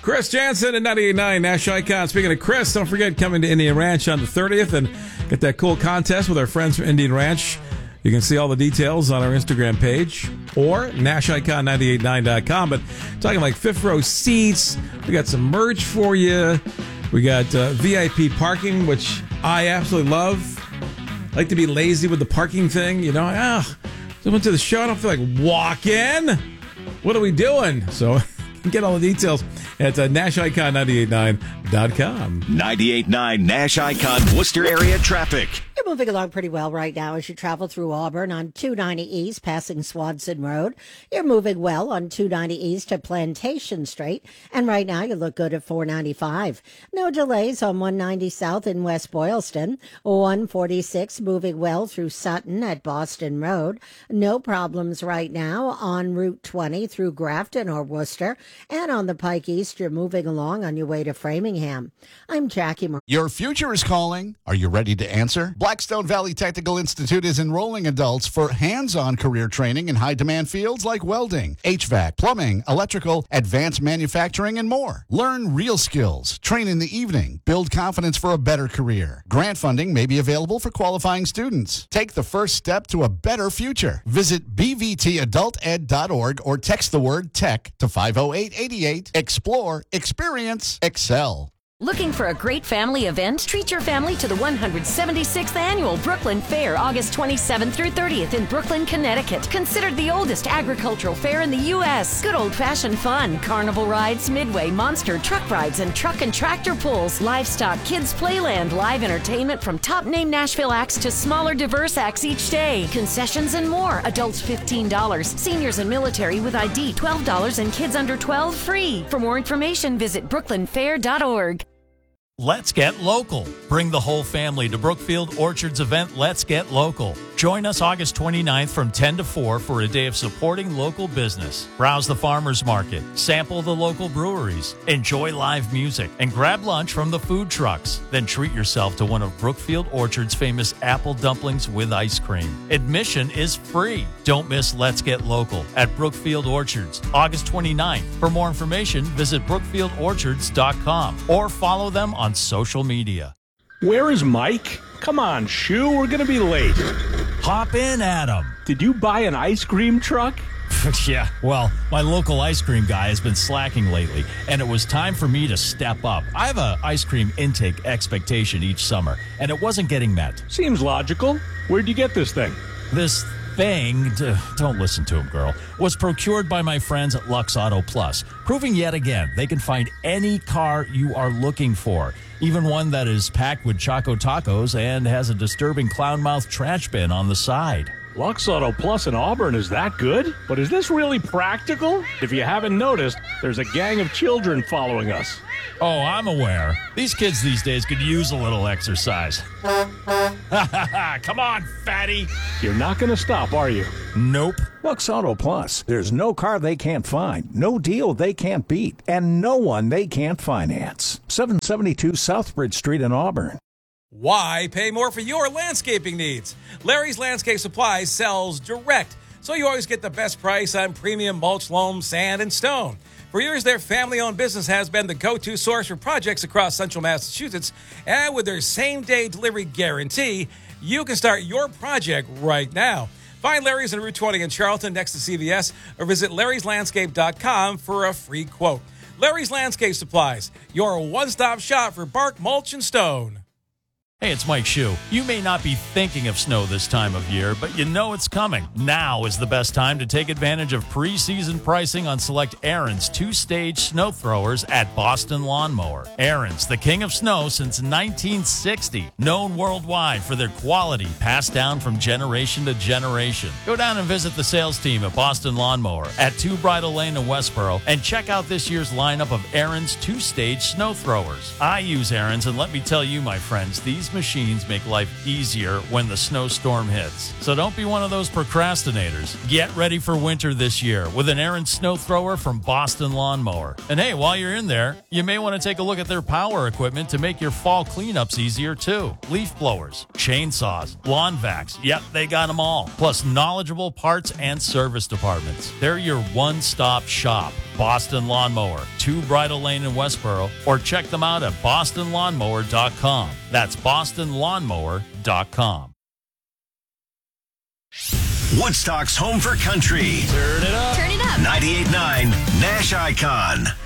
Chris Jansen at 98.9 Nash Icon. Speaking of Chris, don't forget coming to Indian Ranch on the 30th and get that cool contest with our friends from Indian Ranch. You can see all the details on our Instagram page or NashIcon989.com. But talking like fifth row seats, we got some merch for you. We got VIP parking, which I absolutely love. I like to be lazy with the parking thing, you know. I went to the show, I don't feel like walking. What are we doing? So get all the details at NashIcon989.com. 98.9 Nash Icon Worcester area traffic. You're moving along pretty well right now as you travel through Auburn on 290 East, passing Swanson Road. You're moving well on 290 East to Plantation Street, and right now you look good at 495. No delays on 190 South in West Boylston. 146 moving well through Sutton at Boston Road. No problems right now on Route 20 through Grafton or Worcester, and on the Pike East you're moving along on your way to Framingham. I'm Jackie Moore. Your future is calling. Are you ready to answer? Blackstone Valley Technical Institute is enrolling adults for hands-on career training in high-demand fields like welding, HVAC, plumbing, electrical, advanced manufacturing, and more. Learn real skills, train in the evening, build confidence for a better career. Grant funding may be available for qualifying students. Take the first step to a better future. Visit bvtadulted.org or text the word TECH to 50888. Explore, experience, excel. Looking for a great family event? Treat your family to the 176th Annual Brooklyn Fair, August 27th through 30th in Brooklyn, Connecticut. Considered the oldest agricultural fair in the U.S. Good old-fashioned fun, carnival rides, midway, monster truck rides, and truck and tractor pulls, livestock, kids playland, live entertainment from top-name Nashville acts to smaller, diverse acts each day, concessions and more. Adults $15, seniors and military with ID $12, and kids under 12 free. For more information, visit brooklynfair.org. Let's get local. Bring the whole family to Brookfield Orchard's event, Let's Get Local. Join us August 29th from 10 to 4 for a day of supporting local business. Browse the farmers market, sample the local breweries, enjoy live music, and grab lunch from the food trucks. Then treat yourself to one of Brookfield Orchard's famous apple dumplings with ice cream. Admission is free. Don't miss Let's Get Local at Brookfield Orchards, August 29th. For more information, visit brookfieldorchards.com or follow them on social media. Where is Mike? Come on, Shoo, we're going to be late. Hop in, Adam. Did you buy an ice cream truck? Yeah, well, my local ice cream guy has been slacking lately, and it was time for me to step up. I have an ice cream intake expectation each summer, and it wasn't getting met. Seems logical. Where'd you get this thing? This thing, don't listen to him, girl, was procured by my friends at Lux Auto Plus, proving yet again they can find any car you are looking for, even one that is packed with Choco Tacos and has a disturbing clown mouth trash bin on the side. Lux Auto Plus in Auburn is that good? But is this really practical? If you haven't noticed, there's a gang of children following us. Oh, I'm aware. These kids these days could use a little exercise. Come on, fatty. You're not going to stop, are you? Nope. Lux Auto Plus. There's no car they can't find, no deal they can't beat, and no one they can't finance. 772 Southbridge Street in Auburn. Why pay more for your landscaping needs? Larry's Landscape Supplies sells direct, so you always get the best price on premium mulch, loam, sand, and stone. For years, their family-owned business has been the go-to source for projects across central Massachusetts, and with their same-day delivery guarantee, you can start your project right now. Find Larry's on Route 20 in Charlton next to CVS, or visit larryslandscape.com for a free quote. Larry's Landscape Supplies, your one-stop shop for bark, mulch, and stone. Hey, it's Mike Shue. You may not be thinking of snow this time of year, but you know it's coming. Now is the best time to take advantage of preseason pricing on select Ariens two-stage snow throwers at Boston Lawnmower. Ariens, the king of snow since 1960, known worldwide for their quality passed down from generation to generation. Go down and visit the sales team at Boston Lawnmower at 2 Bridle Lane in Westboro and check out this year's lineup of Ariens two-stage snow throwers. I use Ariens, and let me tell you, my friends, these machines make life easier when the snowstorm hits. So don't be one of those procrastinators. Get ready for winter this year with an Ariens snow thrower from Boston Lawnmower. And hey, while you're in there, you may want to take a look at their power equipment to make your fall cleanups easier too. Leaf blowers, chainsaws, lawn vacs, yep, they got them all. Plus knowledgeable parts and service departments. They're your one-stop shop. Boston Lawnmower, 2 Bridle Lane in Westboro, or check them out at bostonlawnmower.com. That's bostonlawnmower.com. Woodstock's home for country. Turn it up. 98.9 Nash Icon.